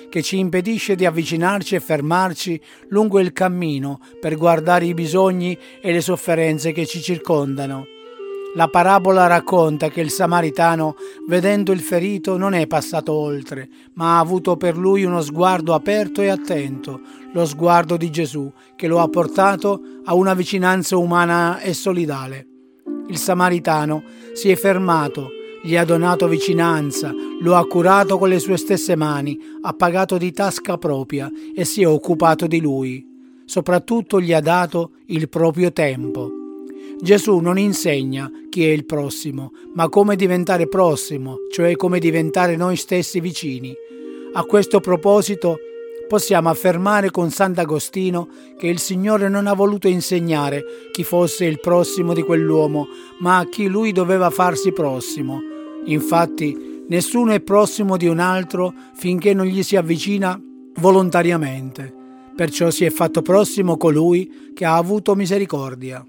che ci impedisce di avvicinarci e fermarci lungo il cammino per guardare i bisogni e le sofferenze che ci circondano. La parabola racconta che il samaritano, vedendo il ferito, non è passato oltre, ma ha avuto per lui uno sguardo aperto e attento, lo sguardo di Gesù, che lo ha portato a una vicinanza umana e solidale. Il samaritano si è fermato, gli ha donato vicinanza, lo ha curato con le sue stesse mani, ha pagato di tasca propria e si è occupato di lui. Soprattutto gli ha dato il proprio tempo. Gesù non insegna chi è il prossimo, ma come diventare prossimo, cioè come diventare noi stessi vicini. A questo proposito possiamo affermare con Sant'Agostino che il Signore non ha voluto insegnare chi fosse il prossimo di quell'uomo, ma a chi lui doveva farsi prossimo. Infatti, nessuno è prossimo di un altro finché non gli si avvicina volontariamente. Perciò si è fatto prossimo colui che ha avuto misericordia.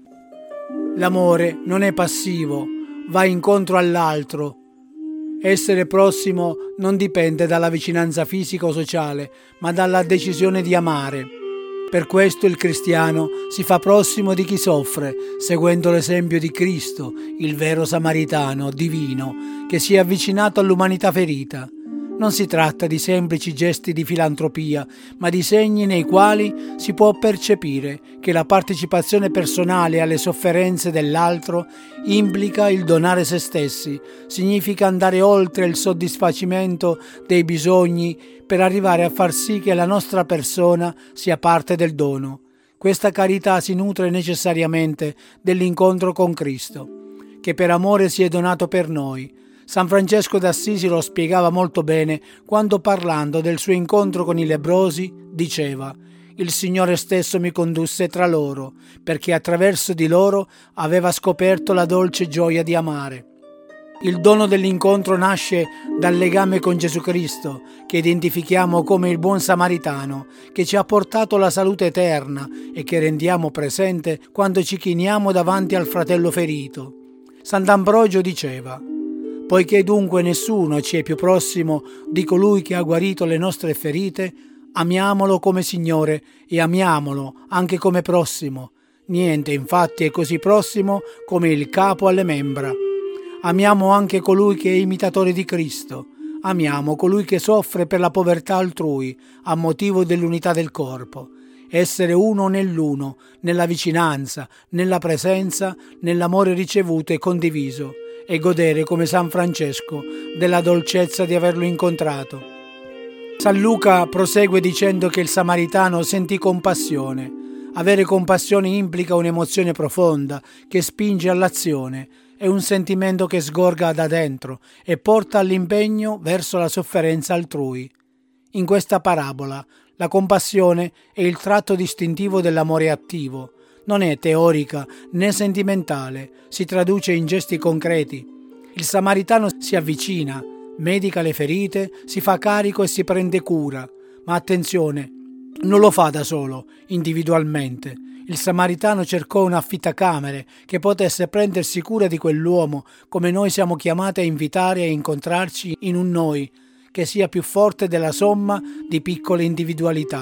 L'amore non è passivo, va incontro all'altro. Essere prossimo non dipende dalla vicinanza fisica o sociale, ma dalla decisione di amare. Per questo il cristiano si fa prossimo di chi soffre, seguendo l'esempio di Cristo, il vero samaritano divino, che si è avvicinato all'umanità ferita. Non si tratta di semplici gesti di filantropia, ma di segni nei quali si può percepire che la partecipazione personale alle sofferenze dell'altro implica il donare se stessi, significa andare oltre il soddisfacimento dei bisogni per arrivare a far sì che la nostra persona sia parte del dono. Questa carità si nutre necessariamente dell'incontro con Cristo, che per amore si è donato per noi. San Francesco d'Assisi lo spiegava molto bene quando, parlando del suo incontro con i lebbrosi, diceva: «Il Signore stesso mi condusse tra loro, perché attraverso di loro aveva scoperto la dolce gioia di amare». Il dono dell'incontro nasce dal legame con Gesù Cristo, che identifichiamo come il buon samaritano, che ci ha portato la salute eterna e che rendiamo presente quando ci chiniamo davanti al fratello ferito. Sant'Ambrogio diceva: «Poiché dunque nessuno ci è più prossimo di colui che ha guarito le nostre ferite, amiamolo come Signore e amiamolo anche come prossimo. Niente infatti è così prossimo come il capo alle membra. Amiamo anche colui che è imitatore di Cristo. Amiamo colui che soffre per la povertà altrui, a motivo dell'unità del corpo. Essere uno nell'uno, nella vicinanza, nella presenza, nell'amore ricevuto e condiviso, e godere come San Francesco della dolcezza di averlo incontrato». San Luca prosegue dicendo che il samaritano sentì compassione. Avere compassione implica un'emozione profonda che spinge all'azione, è un sentimento che sgorga da dentro e porta all'impegno verso la sofferenza altrui. In questa parabola la compassione è il tratto distintivo dell'amore attivo. Non è teorica né sentimentale, si traduce in gesti concreti. Il samaritano si avvicina, medica le ferite, si fa carico e si prende cura. Ma attenzione, non lo fa da solo, individualmente. Il samaritano cercò un affittacamere che potesse prendersi cura di quell'uomo, come noi siamo chiamati a invitare a incontrarci in un noi, che sia più forte della somma di piccole individualità.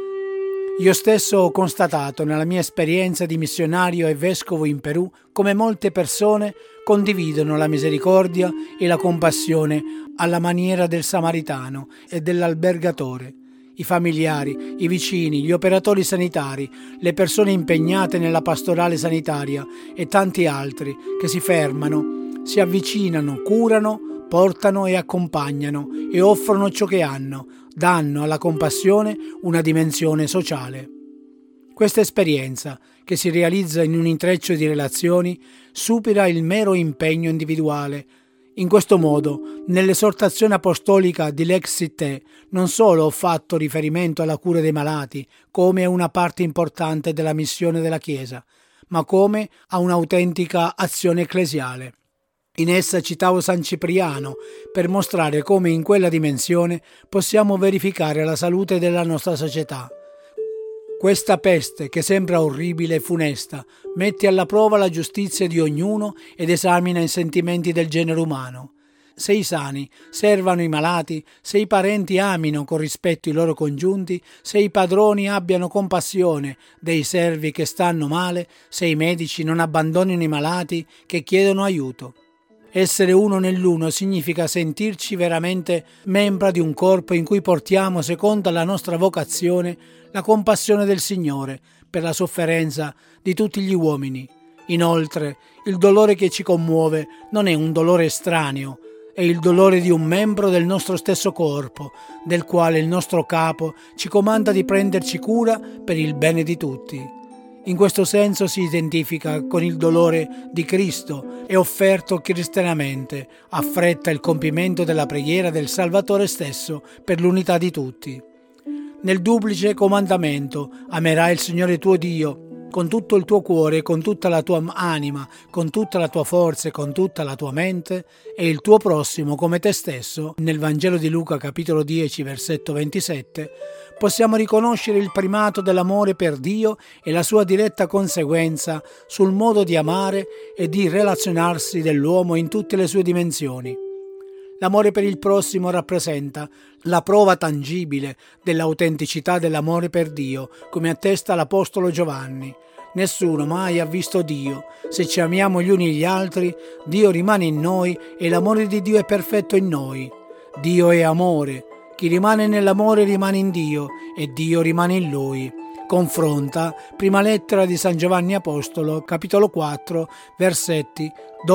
Io stesso ho constatato nella mia esperienza di missionario e vescovo in Perù come molte persone condividono la misericordia e la compassione alla maniera del samaritano e dell'albergatore. I familiari, i vicini, gli operatori sanitari, le persone impegnate nella pastorale sanitaria e tanti altri che si fermano, si avvicinano, curano, portano e accompagnano e offrono ciò che hanno, danno alla compassione una dimensione sociale. Questa esperienza, che si realizza in un intreccio di relazioni, supera il mero impegno individuale. In questo modo, nell'esortazione apostolica di Lexite, non solo ho fatto riferimento alla cura dei malati, come a una parte importante della missione della Chiesa, ma come a un'autentica azione ecclesiale. In essa citavo San Cipriano per mostrare come in quella dimensione possiamo verificare la salute della nostra società. Questa peste, che sembra orribile e funesta, mette alla prova la giustizia di ognuno ed esamina i sentimenti del genere umano. se i sani servano i malati, se i parenti amino con rispetto i loro congiunti, se i padroni abbiano compassione dei servi che stanno male, se i medici non abbandonino i malati che chiedono aiuto. Essere uno nell'uno significa sentirci veramente membra di un corpo in cui portiamo, secondo la nostra vocazione, la compassione del Signore per la sofferenza di tutti gli uomini. Inoltre, il dolore che ci commuove non è un dolore estraneo, è il dolore di un membro del nostro stesso corpo, del quale il nostro capo ci comanda di prenderci cura per il bene di tutti. In questo senso si identifica con il dolore di Cristo e offerto cristianamente, affretta il compimento della preghiera del Salvatore stesso per l'unità di tutti. Nel duplice comandamento: amerai il Signore tuo Dio con tutto il tuo cuore, con tutta la tua anima, con tutta la tua forza e con tutta la tua mente, e il tuo prossimo come te stesso, nel Vangelo di Luca capitolo 10 versetto 27, possiamo riconoscere il primato dell'amore per Dio e la sua diretta conseguenza sul modo di amare e di relazionarsi dell'uomo in tutte le sue dimensioni. L'amore per il prossimo rappresenta la prova tangibile dell'autenticità dell'amore per Dio, come attesta l'Apostolo Giovanni. Nessuno mai ha visto Dio. Se ci amiamo gli uni gli altri, Dio rimane in noi e l'amore di Dio è perfetto in noi. Dio è amore. Chi rimane nell'amore rimane in Dio e Dio rimane in lui. Confronta prima lettera di San Giovanni Apostolo, capitolo 4, versetti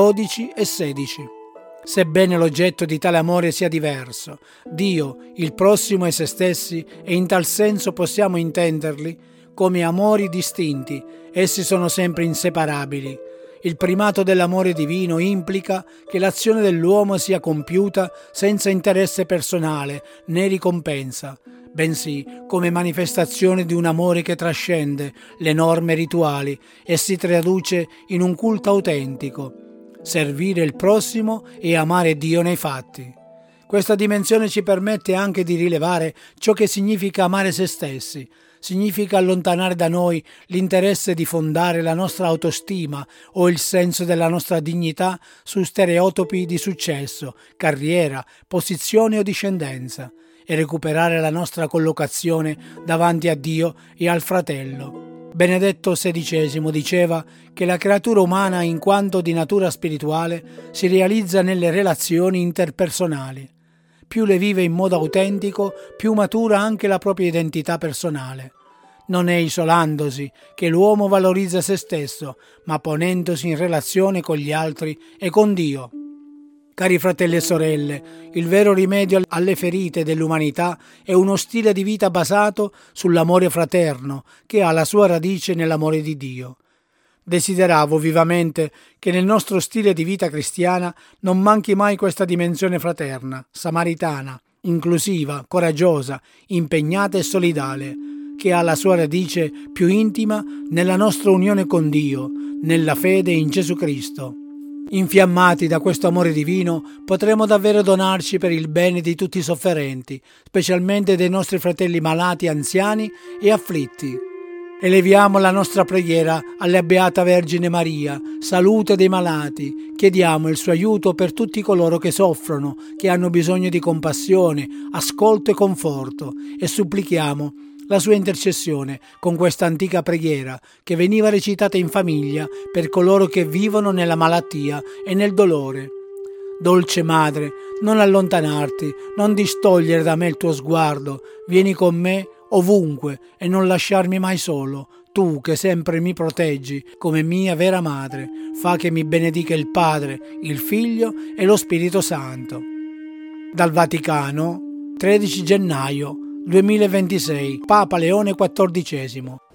12 e 16. Sebbene l'oggetto di tale amore sia diverso, Dio, il prossimo e se stessi, e in tal senso possiamo intenderli come amori distinti, essi sono sempre inseparabili. Il primato dell'amore divino implica che l'azione dell'uomo sia compiuta senza interesse personale né ricompensa, bensì come manifestazione di un amore che trascende le norme rituali e si traduce in un culto autentico. Servire il prossimo e amare Dio nei fatti. Questa dimensione ci permette anche di rilevare ciò che significa amare se stessi. Significa allontanare da noi l'interesse di fondare la nostra autostima o il senso della nostra dignità su stereotipi di successo, carriera, posizione o discendenza e recuperare la nostra collocazione davanti a Dio e al fratello. Benedetto XVI diceva che la creatura umana, in quanto di natura spirituale, si realizza nelle relazioni interpersonali. Più le vive in modo autentico, più matura anche la propria identità personale. Non è isolandosi che l'uomo valorizza se stesso, ma ponendosi in relazione con gli altri e con Dio. Cari fratelli e sorelle, il vero rimedio alle ferite dell'umanità è uno stile di vita basato sull'amore fraterno che ha la sua radice nell'amore di Dio. Desideravo vivamente che nel nostro stile di vita cristiana non manchi mai questa dimensione fraterna, samaritana, inclusiva, coraggiosa, impegnata e solidale, che ha la sua radice più intima nella nostra unione con Dio, nella fede in Gesù Cristo. Infiammati da questo amore divino, potremo davvero donarci per il bene di tutti i sofferenti, specialmente dei nostri fratelli malati, anziani e afflitti. Eleviamo la nostra preghiera alla Beata Vergine Maria, salute dei malati. Chiediamo il suo aiuto per tutti coloro che soffrono, che hanno bisogno di compassione, ascolto e conforto, e supplichiamo la sua intercessione con questa antica preghiera che veniva recitata in famiglia per coloro che vivono nella malattia e nel dolore. Dolce Madre, non allontanarti, non distogliere da me il tuo sguardo, vieni con me ovunque e non lasciarmi mai solo. Tu che sempre mi proteggi come mia vera madre, fa che mi benedica il Padre, il Figlio e lo Spirito Santo. Dal Vaticano, 13 gennaio 2026, Papa Leone XIV.